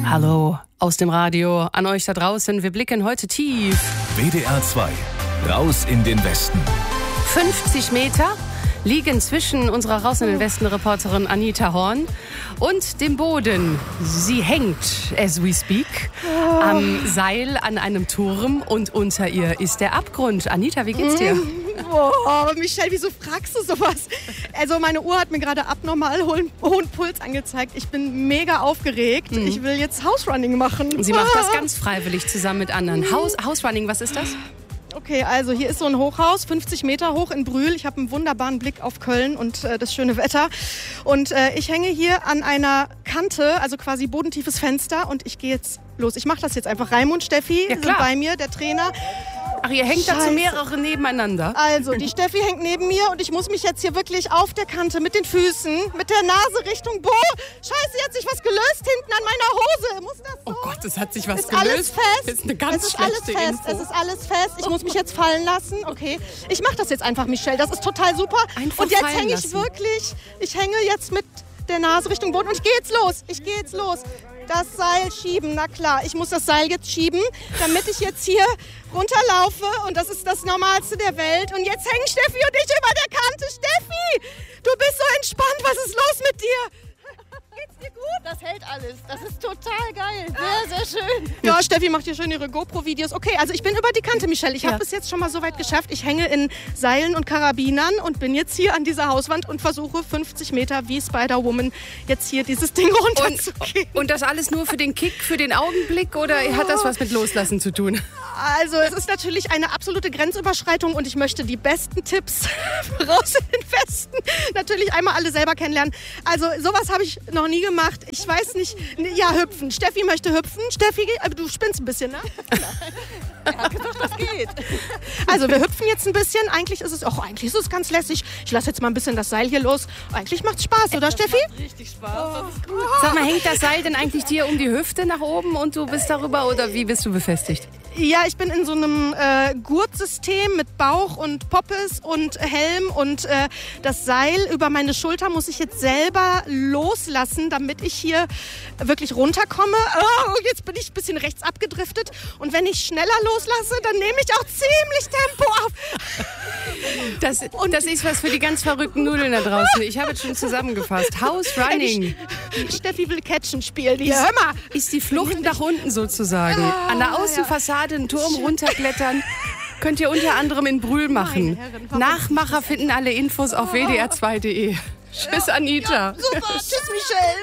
Hallo aus dem Radio an euch da draußen. Wir blicken heute tief. WDR 2, raus in den Westen. 50 Meter liegen zwischen unserer Raus in den Westen-Reporterin Anita Horn und dem Boden. Sie hängt, as we speak, am Seil an einem Turm und unter ihr ist der Abgrund. Anita, wie geht's dir? Boah, Michelle, wieso fragst du sowas? Also meine Uhr hat mir gerade abnormal hohen Puls angezeigt. Ich bin mega aufgeregt. Ich will jetzt House-Running machen. Sie macht das ganz freiwillig zusammen mit anderen. House-Running, was ist das? Okay, also hier ist so ein Hochhaus, 50 Meter hoch in Brühl. Ich habe einen wunderbaren Blick auf Köln und das schöne Wetter. Und ich hänge hier an einer Kante, also quasi bodentiefes Fenster. Und ich gehe jetzt los. Ich mache das jetzt einfach. Raimund, Steffi sind bei mir, der Trainer. Ach, ihr hängt dazu mehrere nebeneinander? Also, die Steffi hängt neben mir und ich muss mich jetzt hier wirklich auf der Kante mit den Füßen, mit der Nase Richtung Scheiße, jetzt hat sich was gelöst hinten an meiner Hose. Muss das so? Oh Gott, es hat sich was ist gelöst. Alles fest. Das ist eine ganz schlechte Info. Es ist alles fest. Ich muss mich jetzt fallen lassen. Okay, ich mache das jetzt einfach, Michelle. Das ist total super. Einfach und jetzt fallen hänge ich lassen. wirklich, ich hänge jetzt mit der Nase Richtung Boden und ich gehe jetzt los. Das Seil schieben, na klar. Ich muss das Seil jetzt schieben, damit ich jetzt hier runterlaufe. Und das ist das Normalste der Welt. Und jetzt hängen Steffi und ich über der Kante. Steffi, du bist so entspannt. Was ist los mit dir? Geht's dir gut? Das hält alles. Das ist total geil. Sehr, sehr schön. Ja, Steffi macht hier schön ihre GoPro-Videos. Okay, also ich bin über die Kante, Michelle. Ich habe es jetzt schon mal so weit geschafft. Ich hänge in Seilen und Karabinern und bin jetzt hier an dieser Hauswand und versuche 50 Meter wie Spider-Woman jetzt hier dieses Ding runterzugehen. Und das alles nur für den Kick, für den Augenblick oder hat das was mit Loslassen zu tun? Also es ist natürlich eine absolute Grenzüberschreitung und ich möchte die besten Tipps raus in den Westen natürlich einmal alle selber kennenlernen. Also sowas habe ich noch nie gemacht. Ich weiß nicht. Ja, hüpfen. Steffi möchte hüpfen. Steffi, du spinnst ein bisschen, ne? Er hat gesagt, das geht. Also wir hüpfen jetzt ein bisschen. Eigentlich ist es ganz lässig. Ich lasse jetzt mal ein bisschen das Seil hier los. Eigentlich macht's Spaß, oder Steffi? Macht richtig Spaß. Das ist gut. Sag mal, hängt das Seil denn eigentlich dir um die Hüfte nach oben und du bist darüber oder wie bist du befestigt? Ja, ich bin in so einem Gurtsystem mit Bauch und Poppes und Helm und das Seil über meine Schulter muss ich jetzt selber loslassen, damit ich hier wirklich runterkomme. Oh, jetzt bin ich ein bisschen rechts abgedriftet und wenn ich schneller loslasse, dann nehme ich auch ziemlich Tempo auf. Das ist was für die ganz verrückten Nudeln da draußen. Ich habe es schon zusammengefasst. House Running. Steffi will Catchen spielen hier. Hör mal. Ist die Flucht nach unten sozusagen. An der Außenfassade einen Turm runterklettern. Könnt ihr unter anderem in Brühl machen. Nachmacher finden alle Infos auf wdr2.de. Tschüss, Anita. Super. Tschüss, Michelle.